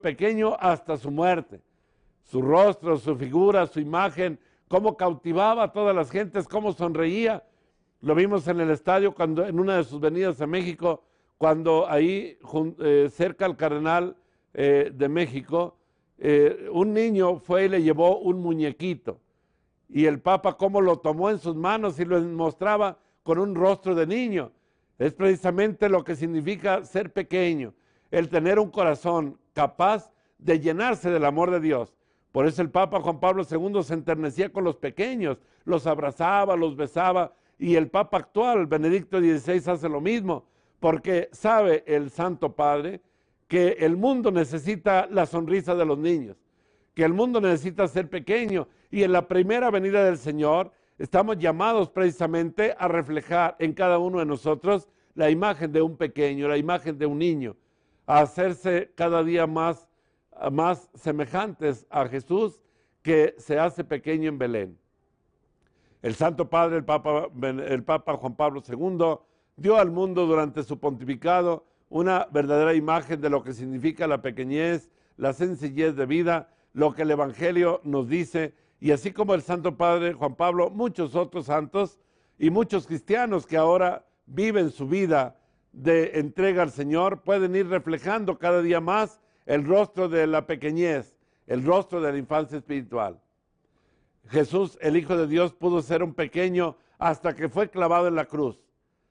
pequeño hasta su muerte. Su rostro, su figura, su imagen, cómo cautivaba a todas las gentes, cómo sonreía. Lo vimos en el estadio cuando en una de sus venidas a México, cuando ahí cerca al Cardenal de México, un niño fue y le llevó un muñequito. Y el Papa cómo lo tomó en sus manos y lo mostraba con un rostro de niño. Es precisamente lo que significa ser pequeño, el tener un corazón capaz de llenarse del amor de Dios. Por eso el Papa Juan Pablo II se enternecía con los pequeños, los abrazaba, los besaba, y el Papa actual, Benedicto XVI, hace lo mismo, porque sabe el Santo Padre que el mundo necesita la sonrisa de los niños, que el mundo necesita ser pequeño, y en la primera venida del Señor estamos llamados precisamente a reflejar en cada uno de nosotros la imagen de un pequeño, la imagen de un niño, a hacerse cada día más semejantes a Jesús, que se hace pequeño en Belén. El Santo Padre, el Papa Juan Pablo II, dio al mundo durante su pontificado una verdadera imagen de lo que significa la pequeñez, la sencillez de vida, lo que el Evangelio nos dice, y así como el Santo Padre Juan Pablo, muchos otros santos y muchos cristianos que ahora viven su vida de entrega al Señor, pueden ir reflejando cada día más el rostro de la pequeñez, el rostro de la infancia espiritual. Jesús, el Hijo de Dios, pudo ser un pequeño hasta que fue clavado en la cruz.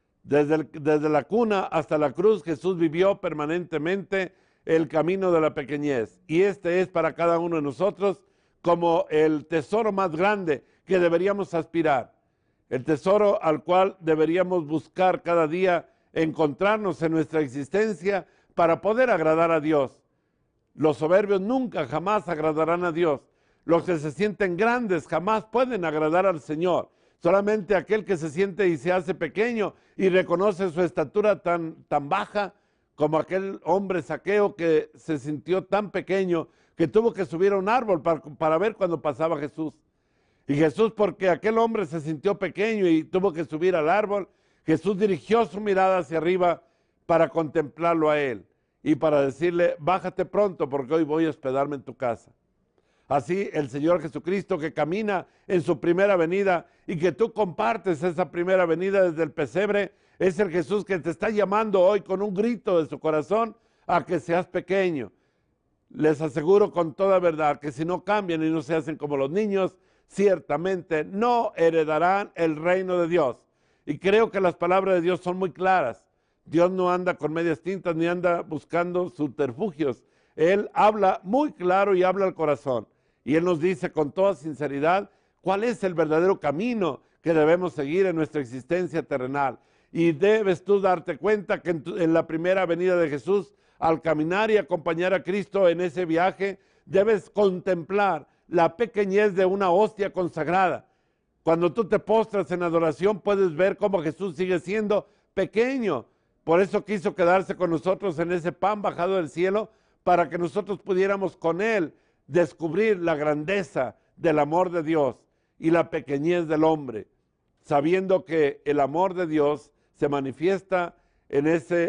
Desde la cuna hasta la cruz, Jesús vivió permanentemente el camino de la pequeñez. Y este es para cada uno de nosotros como el tesoro más grande que deberíamos aspirar. El tesoro al cual deberíamos buscar cada día encontrarnos en nuestra existencia para poder agradar a Dios. Los soberbios nunca, jamás agradarán a Dios. Los que se sienten grandes jamás pueden agradar al Señor. Solamente aquel que se siente y se hace pequeño y reconoce su estatura tan baja, como aquel hombre Zaqueo que se sintió tan pequeño que tuvo que subir a un árbol para ver cuando pasaba Jesús. Y Jesús, porque aquel hombre se sintió pequeño y tuvo que subir al árbol, Jesús dirigió su mirada hacia arriba para contemplarlo a él y para decirle: bájate pronto porque hoy voy a hospedarme en tu casa. Así el Señor Jesucristo, que camina en su primera venida y que tú compartes esa primera venida desde el pesebre, es el Jesús que te está llamando hoy con un grito de su corazón a que seas pequeño. Les aseguro con toda verdad que si no cambian y no se hacen como los niños, ciertamente no heredarán el reino de Dios. Y creo que las palabras de Dios son muy claras. Dios no anda con medias tintas ni anda buscando subterfugios. Él habla muy claro y habla al corazón. Y Él nos dice con toda sinceridad cuál es el verdadero camino que debemos seguir en nuestra existencia terrenal. Y debes tú darte cuenta que en la primera venida de Jesús, al caminar y acompañar a Cristo en ese viaje, debes contemplar la pequeñez de una hostia consagrada. Cuando tú te postras en adoración, puedes ver cómo Jesús sigue siendo pequeño. Por eso quiso quedarse con nosotros en ese pan bajado del cielo, para que nosotros pudiéramos con Él descubrir la grandeza del amor de Dios y la pequeñez del hombre, sabiendo que el amor de Dios se manifiesta en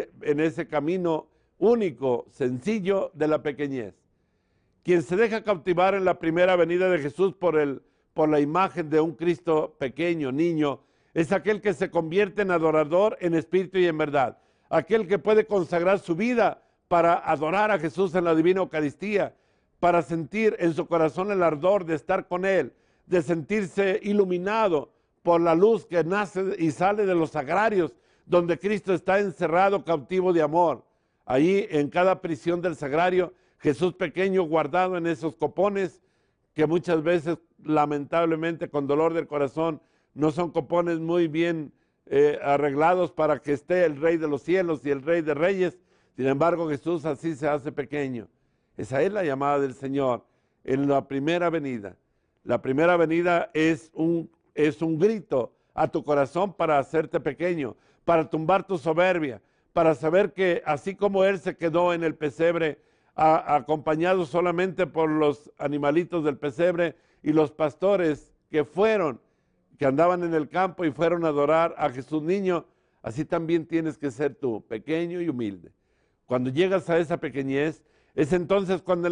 ese camino único, sencillo de la pequeñez. Quien se deja cautivar en la primera venida de Jesús por la imagen de un Cristo pequeño, niño, es aquel que se convierte en adorador en espíritu y en verdad, aquel que puede consagrar su vida para adorar a Jesús en la divina Eucaristía, para sentir en su corazón el ardor de estar con Él, de sentirse iluminado por la luz que nace y sale de los sagrarios, donde Cristo está encerrado, cautivo de amor. Allí, en cada prisión del sagrario, Jesús pequeño guardado en esos copones, que muchas veces, lamentablemente, con dolor del corazón, no son copones muy bien arreglados para que esté el Rey de los cielos y el Rey de reyes. Sin embargo, Jesús así se hace pequeño. Esa es la llamada del Señor en la primera venida. La primera venida es un grito a tu corazón para hacerte pequeño, para tumbar tu soberbia, para saber que así como Él se quedó en el pesebre, acompañado solamente por los animalitos del pesebre y los pastores que andaban en el campo y fueron a adorar a Jesús niño, así también tienes que ser tú, pequeño y humilde. Cuando llegas a esa pequeñez, Es entonces cuando